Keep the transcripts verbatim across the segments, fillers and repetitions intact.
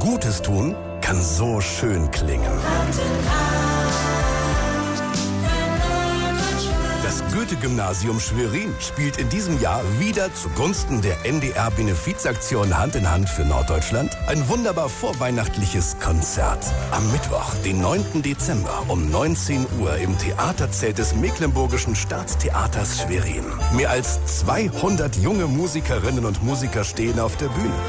Gutes tun kann so schön klingen. Das Goethe-Gymnasium Schwerin spielt in diesem Jahr wieder zugunsten der N D R-Benefizaktion Hand in Hand für Norddeutschland ein wunderbar vorweihnachtliches Konzert. Am Mittwoch, den neunten Dezember um neunzehn Uhr im Theaterzelt des Mecklenburgischen Staatstheaters Schwerin. Mehr als zweihundert junge Musikerinnen und Musiker stehen auf der Bühne.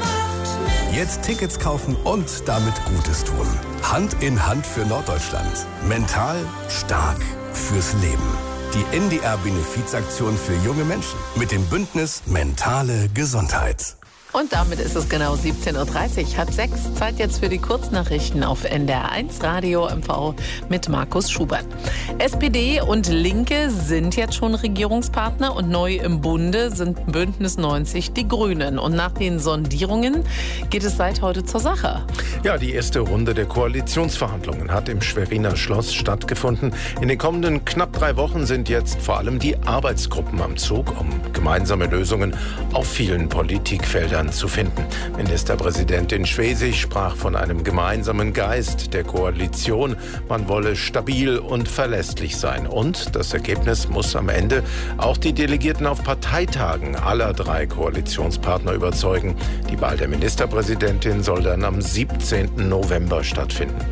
Jetzt Tickets kaufen und damit Gutes tun. Hand in Hand für Norddeutschland. Mental stark fürs Leben. Die N D R-Benefizaktion für junge Menschen mit dem Bündnis Mentale Gesundheit. Und damit ist es genau siebzehn Uhr dreißig, halb sechs. Zeit jetzt für die Kurznachrichten auf N D R eins Radio M V mit Markus Schubert. S P D und Linke sind jetzt schon Regierungspartner und neu im Bunde sind Bündnis neunzig die Grünen. Und nach den Sondierungen geht es seit heute zur Sache. Ja, die erste Runde der Koalitionsverhandlungen hat im Schweriner Schloss stattgefunden. In den kommenden knapp drei Wochen sind jetzt vor allem die Arbeitsgruppen am Zug, um gemeinsame Lösungen auf vielen Politikfeldern zu finden. Ministerpräsidentin Schwesig sprach von einem gemeinsamen Geist der Koalition. Man wolle stabil und verlässlich sein. Und das Ergebnis muss am Ende auch die Delegierten auf Parteitagen aller drei Koalitionspartner überzeugen. Die Wahl der Ministerpräsidentin soll dann am siebzehnten November stattfinden.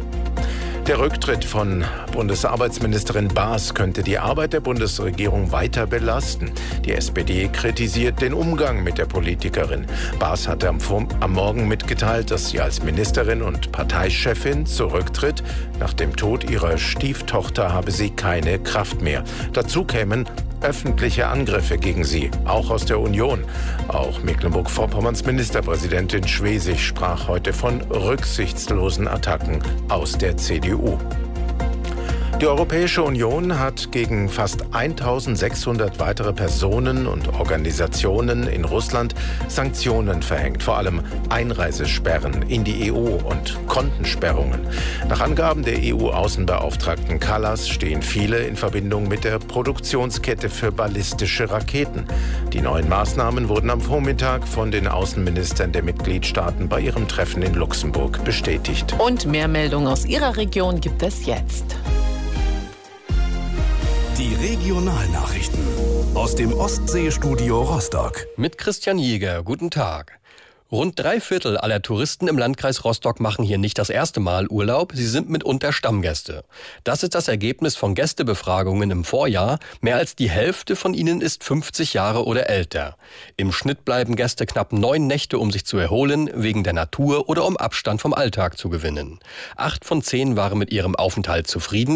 Der Rücktritt von Bundesarbeitsministerin Baas könnte die Arbeit der Bundesregierung weiter belasten. Die S P D kritisiert den Umgang mit der Politikerin. Baas hatte am, am Morgen mitgeteilt, dass sie als Ministerin und Parteichefin zurücktritt. Nach dem Tod ihrer Stieftochter habe sie keine Kraft mehr. Dazu kämen öffentliche Angriffe gegen sie, auch aus der Union. Auch Mecklenburg-Vorpommerns Ministerpräsidentin Schwesig sprach heute von rücksichtslosen Attacken aus der C D U. Die Europäische Union hat gegen fast eintausendsechshundert weitere Personen und Organisationen in Russland Sanktionen verhängt, vor allem Einreisesperren in die E U und Kontensperrungen. Nach Angaben der E U-Außenbeauftragten Kallas stehen viele in Verbindung mit der Produktionskette für ballistische Raketen. Die neuen Maßnahmen wurden am Vormittag von den Außenministern der Mitgliedstaaten bei ihrem Treffen in Luxemburg bestätigt. Und mehr Meldungen aus Ihrer Region gibt es jetzt. Die Regionalnachrichten aus dem Ostseestudio Rostock. Mit Christian Jäger, guten Tag. Rund drei Viertel aller Touristen im Landkreis Rostock machen hier nicht das erste Mal Urlaub, sie sind mitunter Stammgäste. Das ist das Ergebnis von Gästebefragungen im Vorjahr. Mehr als die Hälfte von ihnen ist fünfzig Jahre oder älter. Im Schnitt bleiben Gäste knapp neun Nächte, um sich zu erholen, wegen der Natur oder um Abstand vom Alltag zu gewinnen. Acht von zehn waren mit ihrem Aufenthalt zufrieden.